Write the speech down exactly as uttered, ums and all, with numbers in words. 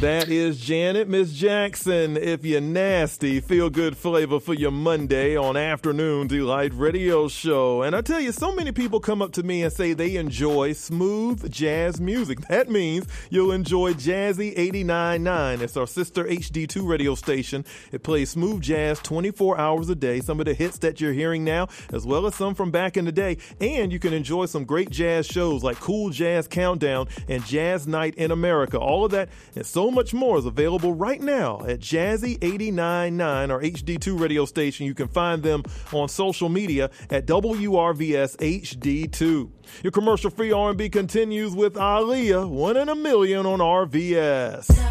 That is Janet, Miss Jackson. If you're nasty, feel good flavor for your Monday on Afternoon Delight Radio Show. And I tell you, so many people come up to me and say they enjoy smooth jazz music. That means you'll enjoy Jazzy eighty-nine point nine. It's our sister H D two radio station. It plays smooth jazz twenty-four hours a day. Some of the hits that you're hearing now, as well as some from back in the day. And you can enjoy some great jazz shows like Cool Jazz Countdown and Jazz Night in America. All of that and so much more is available right now at Jazzy eighty-nine point nine, our H D two radio station. You can find them on social media at W R V S H D two. Your commercial-free R and B continues with Aaliyah, One in a Million on R V S.